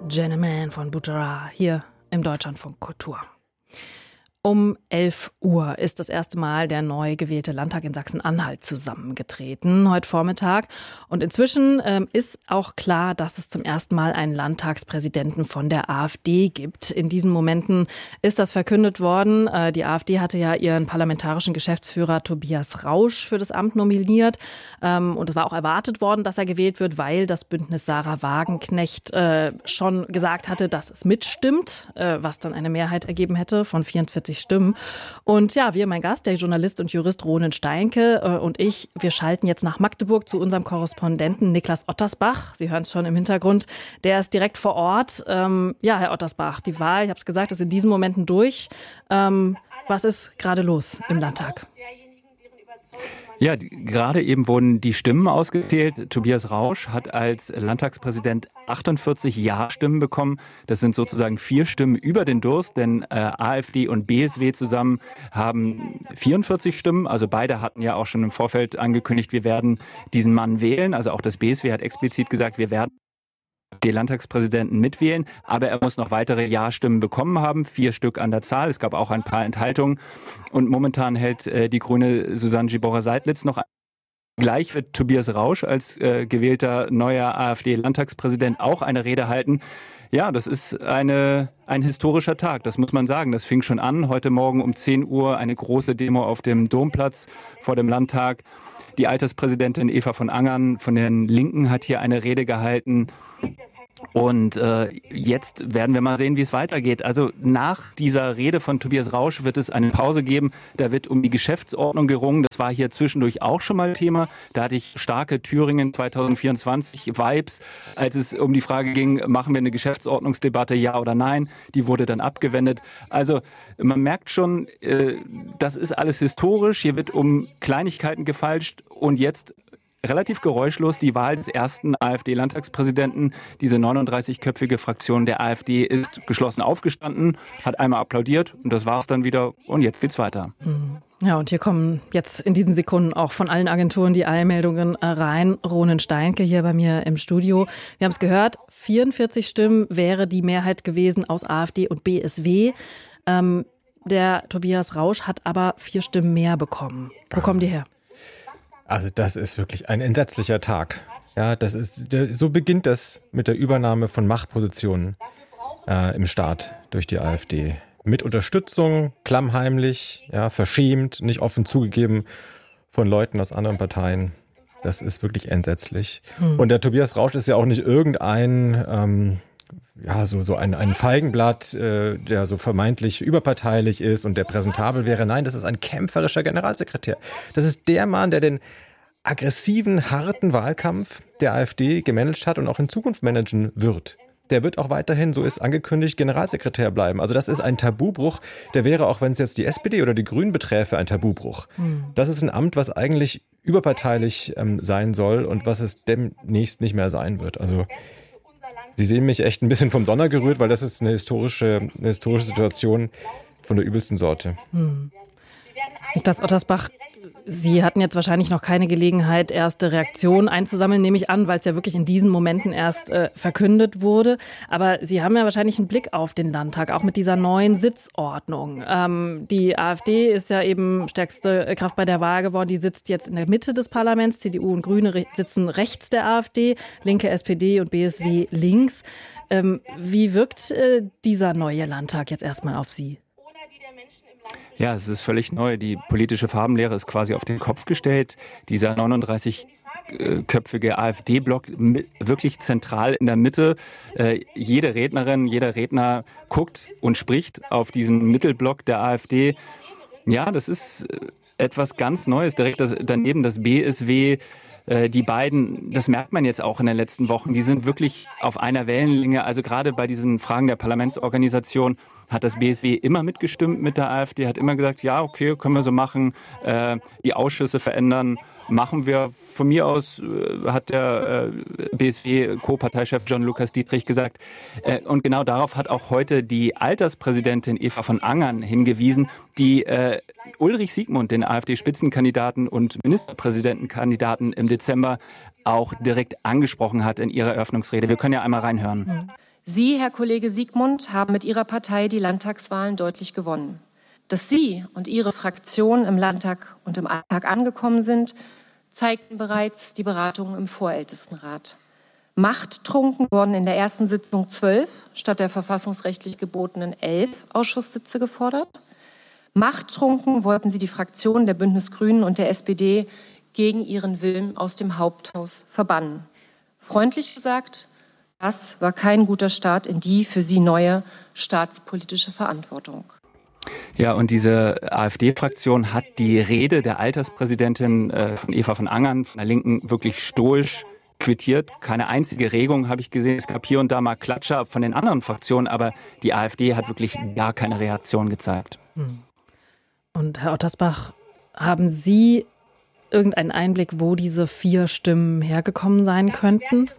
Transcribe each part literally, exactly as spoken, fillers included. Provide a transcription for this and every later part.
Gentleman von Butera hier im Deutschlandfunk Kultur. Um elf Uhr ist das erste Mal der neu gewählte Landtag in Sachsen-Anhalt zusammengetreten, heute Vormittag. Und inzwischen ähm, ist auch klar, dass es zum ersten Mal einen Landtagspräsidenten von der AfD gibt. In diesen Momenten ist das verkündet worden. Äh, die AfD hatte ja ihren parlamentarischen Geschäftsführer Tobias Rausch für das Amt nominiert. Ähm, und es war auch erwartet worden, dass er gewählt wird, weil das Bündnis Sarah Wagenknecht äh, schon gesagt hatte, dass es mitstimmt, äh, was dann eine Mehrheit ergeben hätte von vierundvierzig Stimmen. Und ja, wir, mein Gast, der Journalist und Jurist Ronen Steinke äh, und ich, wir schalten jetzt nach Magdeburg zu unserem Korrespondenten Niklas Ottersbach. Sie hören es schon im Hintergrund. Der ist direkt vor Ort. Ähm, ja, Herr Ottersbach, die Wahl, ich habe es gesagt, ist in diesen Momenten durch. Ähm, was ist gerade los im Landtag? Ja, die, gerade eben wurden die Stimmen ausgezählt. Tobias Rausch hat als Landtagspräsident achtundvierzig Ja-Stimmen bekommen. Das sind sozusagen vier Stimmen über den Durst, denn äh, AfD und B S W zusammen haben vierundvierzig Stimmen. Also beide hatten ja auch schon im Vorfeld angekündigt, wir werden diesen Mann wählen. Also auch das B S W hat explizit gesagt, wir werden den Landtagspräsidenten mitwählen, aber er muss noch weitere Ja-Stimmen bekommen haben, vier Stück an der Zahl. Es gab auch ein paar Enthaltungen und momentan hält äh, die Grüne Susanne Gibora-Seidlitz noch. Gleich wird Tobias Rausch als äh, gewählter neuer AfD-Landtagspräsident auch eine Rede halten. Ja, das ist eine, ein historischer Tag, das muss man sagen. Das fing schon an, heute Morgen um zehn Uhr eine große Demo auf dem Domplatz vor dem Landtag. Die Alterspräsidentin Eva von Angern von den Linken hat hier eine Rede gehalten. Und äh, jetzt werden wir mal sehen, wie es weitergeht. Also nach dieser Rede von Tobias Rausch wird es eine Pause geben. Da wird um die Geschäftsordnung gerungen. Das war hier zwischendurch auch schon mal Thema. Da hatte ich starke Thüringen zwanzig vierundzwanzig Vibes, als es um die Frage ging, machen wir eine Geschäftsordnungsdebatte, ja oder nein. Die wurde dann abgewendet. Also man merkt schon, äh, das ist alles historisch. Hier wird um Kleinigkeiten gefeilscht und jetzt relativ geräuschlos die Wahl des ersten AfD-Landtagspräsidenten. Diese neununddreißigköpfige Fraktion der AfD ist geschlossen aufgestanden, hat einmal applaudiert und das war es dann wieder und jetzt geht's weiter. Ja, und hier kommen jetzt in diesen Sekunden auch von allen Agenturen die Eilmeldungen rein. Ronen Steinke hier bei mir im Studio. Wir haben es gehört, vierundvierzig Stimmen wäre die Mehrheit gewesen aus AfD und B S W. Ähm, der Tobias Rausch hat aber vier Stimmen mehr bekommen. Wo kommen die her? Also das ist wirklich ein entsetzlicher Tag. Ja, das ist, so beginnt das mit der Übernahme von Machtpositionen äh, im Staat durch die AfD. Mit Unterstützung, klammheimlich, ja, verschämt, nicht offen zugegeben von Leuten aus anderen Parteien. Das ist wirklich entsetzlich. Hm. Und der Tobias Rausch ist ja auch nicht irgendein ähm, ja, so, so ein, ein Feigenblatt, äh, der so vermeintlich überparteilich ist und der präsentabel wäre. Nein, das ist ein kämpferischer Generalsekretär. Das ist der Mann, der den aggressiven, harten Wahlkampf der AfD gemanagt hat und auch in Zukunft managen wird. Der wird auch weiterhin, so ist angekündigt, Generalsekretär bleiben. Also das ist ein Tabubruch. Der wäre, auch wenn es jetzt die S P D oder die Grünen beträfe, ein Tabubruch. Hm. Das ist ein Amt, was eigentlich überparteilich ähm, sein soll und was es demnächst nicht mehr sein wird. Also Sie sehen mich echt ein bisschen vom Donner gerührt, weil das ist eine historische, eine historische Situation von der übelsten Sorte. Hm. Niklas Ottersbach, Sie hatten jetzt wahrscheinlich noch keine Gelegenheit, erste Reaktionen einzusammeln, nehme ich an, weil es ja wirklich in diesen Momenten erst äh, verkündet wurde. Aber Sie haben ja wahrscheinlich einen Blick auf den Landtag, auch mit dieser neuen Sitzordnung. Ähm, die AfD ist ja eben stärkste Kraft bei der Wahl geworden. Die sitzt jetzt in der Mitte des Parlaments. C D U und Grüne re- sitzen rechts der AfD, Linke, S P D und B S W links. Ähm, wie wirkt äh, dieser neue Landtag jetzt erstmal auf Sie? Ja, es ist völlig neu. Die politische Farbenlehre ist quasi auf den Kopf gestellt. Dieser neununddreißigköpfige AfD-Block wirklich zentral in der Mitte. Äh, jede Rednerin, jeder Redner guckt und spricht auf diesen Mittelblock der AfD. Ja, das ist etwas ganz Neues. Direkt das, daneben das B S W. Die beiden, das merkt man jetzt auch in den letzten Wochen, die sind wirklich auf einer Wellenlänge. Also gerade bei diesen Fragen der Parlamentsorganisation hat das B S W immer mitgestimmt mit der AfD, hat immer gesagt, ja, okay, können wir so machen, äh, die Ausschüsse verändern, machen wir. Von mir aus äh, hat der äh, B S W-Co-Parteichef John Lukas Dietrich gesagt. Äh, und genau darauf hat auch heute die Alterspräsidentin Eva von Angern hingewiesen, die äh, Ulrich Siegmund, den AfD-Spitzenkandidaten und Ministerpräsidentenkandidaten im Dezember auch direkt angesprochen hat in ihrer Eröffnungsrede. Wir können ja einmal reinhören. Sie, Herr Kollege Siegmund, haben mit Ihrer Partei die Landtagswahlen deutlich gewonnen. Dass Sie und Ihre Fraktion im Landtag und im Alltag angekommen sind, zeigten bereits die Beratungen im Vorältestenrat. Machttrunken wurden in der ersten Sitzung zwölf statt der verfassungsrechtlich gebotenen elf Ausschusssitze gefordert. Machttrunken wollten Sie die Fraktionen der Bündnisgrünen und der S P D gegen ihren Willen aus dem Haupthaus verbannen. Freundlich gesagt, das war kein guter Start in die für Sie neue staatspolitische Verantwortung. Ja, und diese AfD-Fraktion hat die Rede der Alterspräsidentin äh, von Eva von Angern von der Linken wirklich stoisch quittiert. Keine einzige Regung habe ich gesehen. Es gab hier und da mal Klatscher von den anderen Fraktionen, aber die AfD hat wirklich gar keine Reaktion gezeigt. Und Herr Ottersbach, haben Sie irgendeinen Einblick, wo diese vier Stimmen hergekommen sein könnten?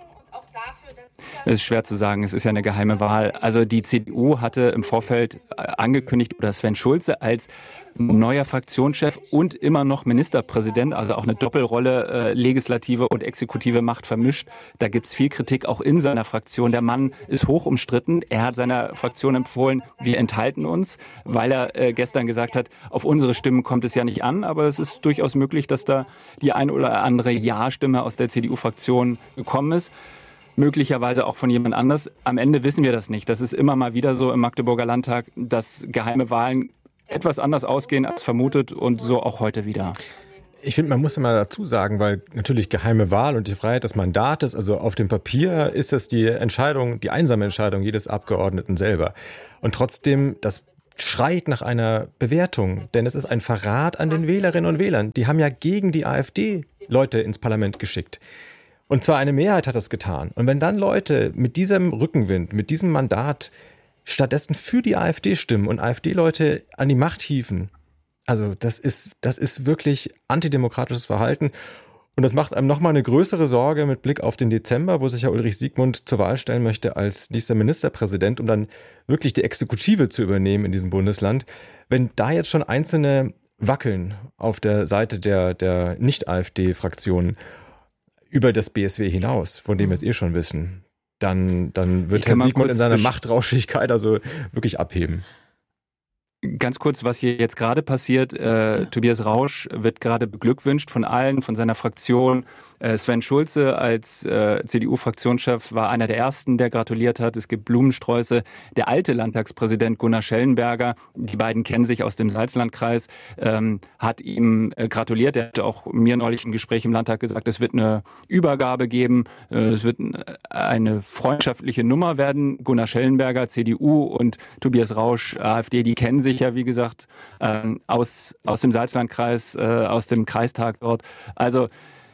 Es ist schwer zu sagen, es ist ja eine geheime Wahl. Also die C D U hatte im Vorfeld angekündigt, oder Sven Schulze als neuer Fraktionschef und immer noch Ministerpräsident, also auch eine Doppelrolle, äh, Legislative und exekutive Macht vermischt. Da gibt es viel Kritik auch in seiner Fraktion. Der Mann ist hoch umstritten. Er hat seiner Fraktion empfohlen, wir enthalten uns, weil er äh, gestern gesagt hat, auf unsere Stimmen kommt es ja nicht an, aber es ist durchaus möglich, dass da die ein oder andere Ja-Stimme aus der C D U-Fraktion gekommen ist. Möglicherweise auch von jemand anders. Am Ende wissen wir das nicht. Das ist immer mal wieder so im Magdeburger Landtag, dass geheime Wahlen etwas anders ausgehen als vermutet und so auch heute wieder. Ich finde, man muss immer dazu sagen, weil natürlich geheime Wahl und die Freiheit des Mandates, also auf dem Papier ist das die Entscheidung, die einsame Entscheidung jedes Abgeordneten selber. Und trotzdem, das schreit nach einer Bewertung, denn es ist ein Verrat an den Wählerinnen und Wählern. Die haben ja gegen die AfD Leute ins Parlament geschickt. Und zwar eine Mehrheit hat das getan. Und wenn dann Leute mit diesem Rückenwind, mit diesem Mandat stattdessen für die AfD stimmen und AfD-Leute an die Macht hieven, also das ist, das ist wirklich antidemokratisches Verhalten. Und das macht einem nochmal eine größere Sorge mit Blick auf den Dezember, wo sich ja Ulrich Siegmund zur Wahl stellen möchte als nächster Ministerpräsident, um dann wirklich die Exekutive zu übernehmen in diesem Bundesland. Wenn da jetzt schon Einzelne wackeln auf der Seite der, der Nicht-AfD-Fraktionen über das B S W hinaus, von dem wir es eh schon wissen, dann, dann wird Herr Siegmund in seiner Machtrauschigkeit also wirklich abheben. Ganz kurz, was hier jetzt gerade passiert. Äh, ja. Tobias Rausch wird gerade beglückwünscht von allen, von seiner Fraktion. Äh, Sven Schulze als äh, C D U-Fraktionschef war einer der Ersten, der gratuliert hat. Es gibt Blumensträuße. Der alte Landtagspräsident Gunnar Schellenberger, die beiden kennen sich aus dem Salzlandkreis, ähm, hat ihm äh, gratuliert. Er hatte auch mir neulich im Gespräch im Landtag gesagt, es wird eine Übergabe geben. Äh, es wird eine freundschaftliche Nummer werden. Gunnar Schellenberger, C D U, und Tobias Rausch, AfD, die kennen sich ja, wie gesagt, ähm, aus, aus dem Salzlandkreis, äh, aus dem Kreistag dort. Also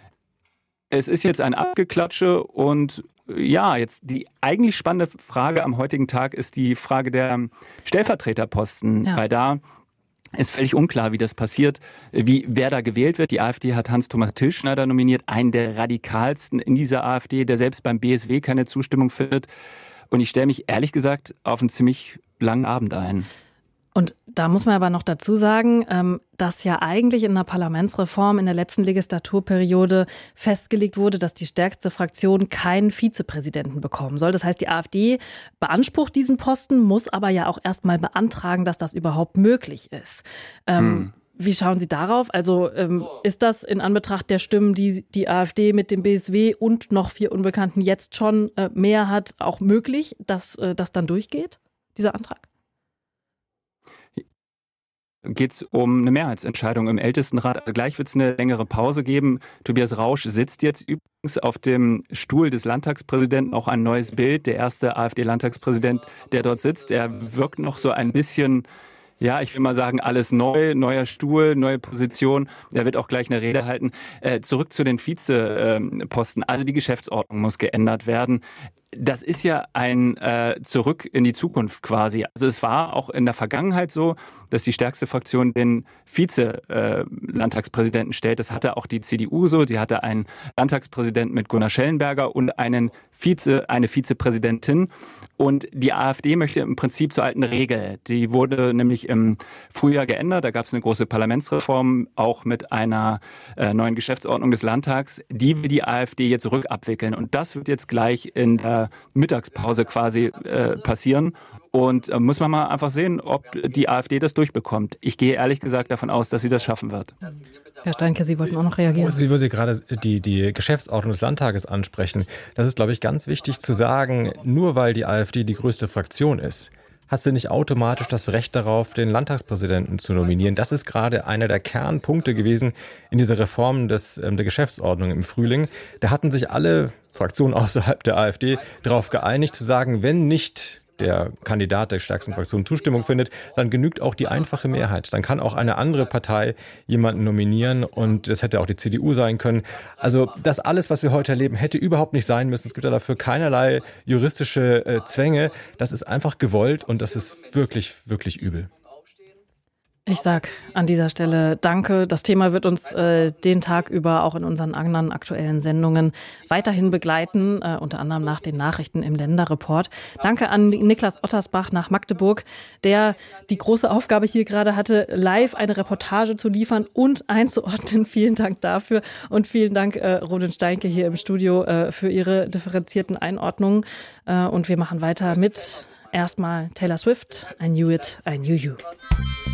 es ist jetzt ein Abgeklatsche und ja, jetzt die eigentlich spannende Frage am heutigen Tag ist die Frage der Stellvertreterposten, ja. Weil da ist völlig unklar, wie das passiert, wie wer da gewählt wird. Die AfD hat Hans-Thomas Tillschneider nominiert, einen der radikalsten in dieser AfD, der selbst beim B S W keine Zustimmung findet. Und ich stelle mich ehrlich gesagt auf einen ziemlich langen Abend ein. Und da muss man aber noch dazu sagen, dass ja eigentlich in der Parlamentsreform in der letzten Legislaturperiode festgelegt wurde, dass die stärkste Fraktion keinen Vizepräsidenten bekommen soll. Das heißt, die AfD beansprucht diesen Posten, muss aber ja auch erst mal beantragen, dass das überhaupt möglich ist. Hm. Wie schauen Sie darauf? Also ähm, ist das in Anbetracht der Stimmen, die die AfD mit dem B S W und noch vier Unbekannten jetzt schon äh, mehr hat, auch möglich, dass äh, das dann durchgeht, dieser Antrag? Geht es um eine Mehrheitsentscheidung im Ältestenrat. Also gleich wird es eine längere Pause geben. Tobias Rausch sitzt jetzt übrigens auf dem Stuhl des Landtagspräsidenten, auch ein neues Bild. Der erste AfD-Landtagspräsident, der dort sitzt, er wirkt noch so ein bisschen, ja, ich will mal sagen, alles neu, neuer Stuhl, neue Position. Er wird auch gleich eine Rede halten. Äh, zurück zu den Vizeposten. Also die Geschäftsordnung muss geändert werden. Das ist ja ein äh, Zurück in die Zukunft quasi. Also es war auch in der Vergangenheit so, dass die stärkste Fraktion den Vize-Landtagspräsidenten äh, stellt. Das hatte auch die C D U so. Sie hatte einen Landtagspräsidenten mit Gunnar Schellenberger und einen Vize, eine Vizepräsidentin. Und die AfD möchte im Prinzip zur alten Regel. Die wurde nämlich im Frühjahr geändert. Da gab es eine große Parlamentsreform, auch mit einer äh, neuen Geschäftsordnung des Landtags. Die will die AfD jetzt rückabwickeln. Und das wird jetzt gleich in der Mittagspause quasi äh, passieren. Und äh, muss man mal einfach sehen, ob die AfD das durchbekommt. Ich gehe ehrlich gesagt davon aus, dass sie das schaffen wird. Herr Steinke, Sie wollten auch noch reagieren. Sie, wo Sie gerade die, die Geschäftsordnung des Landtages ansprechen, das ist, glaube ich, ganz wichtig zu sagen, nur weil die AfD die größte Fraktion ist, hat sie nicht automatisch das Recht darauf, den Landtagspräsidenten zu nominieren. Das ist gerade einer der Kernpunkte gewesen in dieser Reform des, äh, der Geschäftsordnung im Frühling. Da hatten sich alle Fraktionen außerhalb der AfD darauf geeinigt, zu sagen, wenn nicht der Kandidat der stärksten Fraktion Zustimmung findet, dann genügt auch die einfache Mehrheit. Dann kann auch eine andere Partei jemanden nominieren und das hätte auch die C D U sein können. Also das alles, was wir heute erleben, hätte überhaupt nicht sein müssen. Es gibt ja dafür keinerlei juristische äh, Zwänge. Das ist einfach gewollt und das ist wirklich, wirklich übel. Ich sag an dieser Stelle Danke. Das Thema wird uns äh, den Tag über auch in unseren anderen aktuellen Sendungen weiterhin begleiten, äh, unter anderem nach den Nachrichten im Länderreport. Danke an Niklas Ottersbach nach Magdeburg, der die große Aufgabe hier gerade hatte, live eine Reportage zu liefern und einzuordnen. Vielen Dank dafür und vielen Dank, äh, Ronen Steinke hier im Studio, äh, für Ihre differenzierten Einordnungen. Äh, und wir machen weiter mit erstmal Taylor Swift, I Knew It, I Knew You.